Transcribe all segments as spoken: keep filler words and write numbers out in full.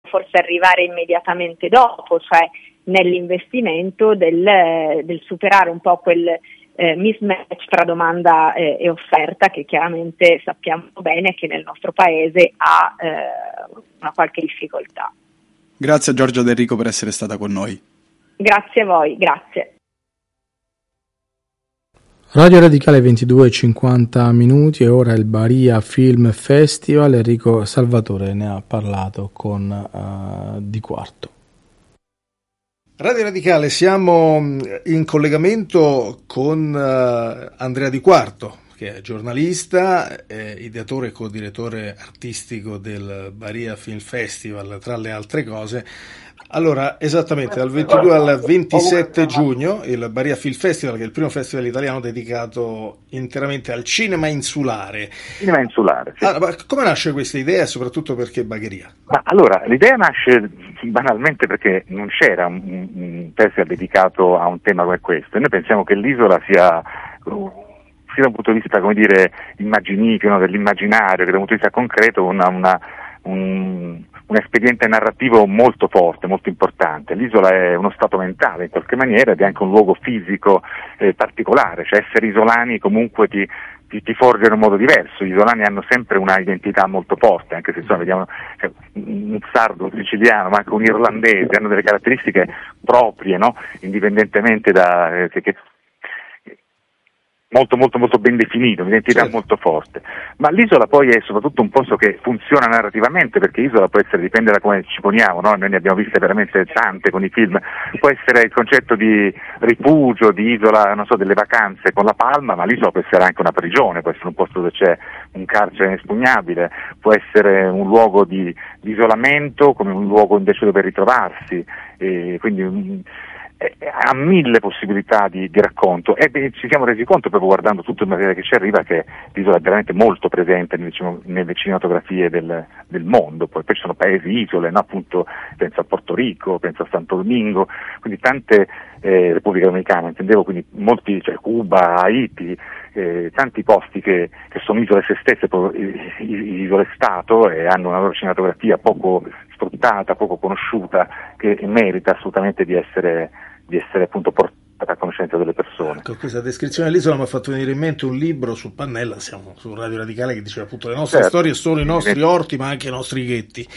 forse arrivare immediatamente dopo, cioè nell'investimento del, del superare un po' quel eh, mismatch tra domanda eh, e offerta, che chiaramente sappiamo bene che nel nostro paese ha eh, una qualche difficoltà. Grazie a Giorgia D'Enrico per essere stata con noi. Grazie a voi, grazie. Radio Radicale ventidue e cinquanta minuti e ora il Baria Film Festival. Enrico Salvatore ne ha parlato con uh, Di Quarto. Radio Radicale, siamo in collegamento con uh, Andrea Di Quarto, che è giornalista, è ideatore e co-direttore artistico del Baria Film Festival, tra le altre cose. Allora, esattamente, dal ventidue al ventisette giugno il Baria Film Festival, che è il primo festival italiano dedicato interamente al cinema insulare. Cinema insulare, sì. Allora, ma come nasce questa idea e soprattutto perché Bagheria? Ma allora, l'idea nasce banalmente perché non c'era un, un festival dedicato a un tema come questo, e noi pensiamo che l'isola sia... sia da un punto di vista, come dire, immaginifico, no? dell'immaginario, che da un punto di vista concreto una, una, un, un espediente narrativo molto forte, molto importante. L'isola è uno stato mentale in qualche maniera ed è anche un luogo fisico eh, particolare, cioè essere isolani comunque ti, ti, ti forgia in un modo diverso. Gli isolani hanno sempre una identità molto forte, anche se insomma vediamo cioè, un sardo, un siciliano, ma anche un irlandese, hanno delle caratteristiche proprie, no? Indipendentemente da eh, che molto molto molto ben definito, un'identità certo. molto forte, ma l'isola poi è soprattutto un posto che funziona narrativamente, perché l'isola può essere, dipende da come ci poniamo, no? Noi ne abbiamo viste veramente tante con i film, può essere il concetto di rifugio, di isola, non so, delle vacanze con la palma, ma l'isola può essere anche una prigione, può essere un posto dove c'è un carcere inespugnabile, può essere un luogo di, di isolamento come un luogo invece dove ritrovarsi, e quindi un, ha mille possibilità di, di racconto e beh, ci siamo resi conto proprio guardando tutto il materiale che ci arriva che l'isola è veramente molto presente nelle, nelle cinematografie del, del mondo, poi, poi ci sono paesi isole, no? Appunto penso a Porto Rico, penso a Santo Domingo, quindi tante eh, Repubblica Dominicana, intendevo, quindi molti, cioè Cuba, Haiti, eh, tanti posti che, che sono isole se stesse, isole Stato, e hanno una loro cinematografia poco sfruttata, poco conosciuta, che merita assolutamente di essere di essere appunto portata a conoscenza delle persone. Ecco, questa descrizione dell'isola mi ha fatto venire in mente un libro su Pannella, siamo su Radio Radicale, che diceva appunto le nostre certo. storie sono i nostri orti ma anche i nostri ghetti.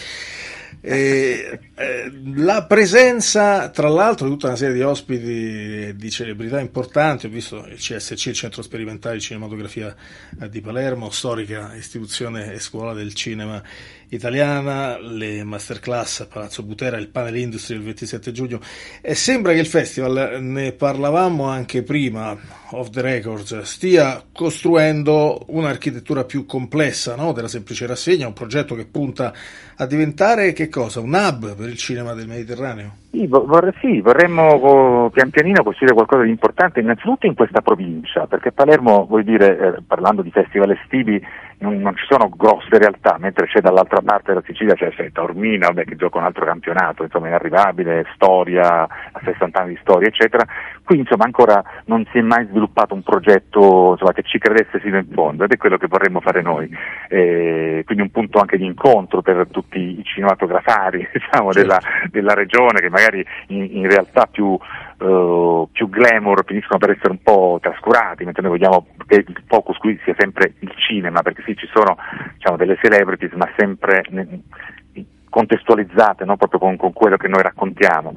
E, eh, la presenza tra l'altro di tutta una serie di ospiti di celebrità importanti, ho visto il C S C, il Centro Sperimentale di Cinematografia di Palermo, storica istituzione e scuola del cinema italiana, le masterclass a Palazzo Butera, il Panel Industry il ventisette giugno, e sembra che il festival, ne parlavamo anche prima off the records, stia costruendo un'architettura più complessa, no? Della semplice rassegna, un progetto che punta a diventare che cosa? Un hub per il cinema del Mediterraneo? Sì, vor- sì, vorremmo pian pianino costruire qualcosa di importante innanzitutto in questa provincia, perché Palermo, vuol dire, eh, parlando di festival estivi, non, non ci sono grosse realtà, mentre c'è dall'altra parte della Sicilia c'è, c'è Taormina, vabbè, che gioca un altro campionato, insomma inarrivabile, storia, a sessanta anni di storia, eccetera. Qui insomma ancora non si è mai sviluppato un progetto insomma, che ci credesse fino in fondo, ed è quello che vorremmo fare noi, eh, quindi un punto anche di incontro per tutti i cinematografari diciamo, della, della regione, che magari in, in realtà più Uh, più glamour finiscono per essere un po' trascurati, mentre noi vogliamo che il focus qui sia sempre il cinema, perché sì, ci sono diciamo, delle celebrities, ma sempre ne, contestualizzate, no? Proprio con, con quello che noi raccontiamo.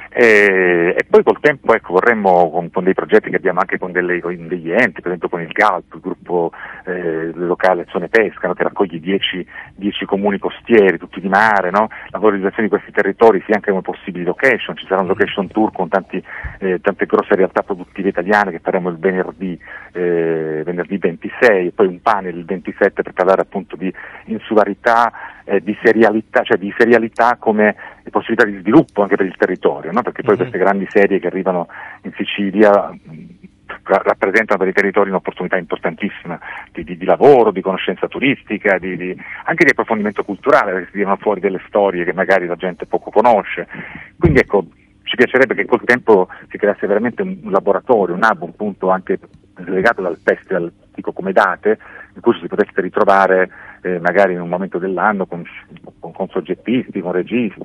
E, e poi col tempo ecco, vorremmo con, con dei progetti che abbiamo anche con, delle, con degli enti, per esempio con il GALP, il gruppo eh, locale Azione Pesca, no? Che raccoglie dieci comuni costieri, tutti di mare, no? La valorizzazione di questi territori sia anche come possibili location, ci sarà un location tour con tanti, eh, tante grosse realtà produttive italiane che faremo il venerdì, eh, venerdì ventisei, e poi un panel il ventisette per parlare appunto di insularità, eh, di serialità, cioè di serialità come possibilità di sviluppo anche per il territorio, no? Perché poi mm-hmm. queste grandi serie che arrivano in Sicilia rappresentano per i territori un'opportunità importantissima di, di, di lavoro, di conoscenza turistica, di, di, anche di approfondimento culturale, perché si tirano fuori delle storie che magari la gente poco conosce. Quindi ecco, ci piacerebbe che col tempo si creasse veramente un, un laboratorio, un hub, un punto anche legato dal festival, dico come date, in cui si potesse ritrovare eh, magari in un momento dell'anno con, con, con soggettisti, con registi,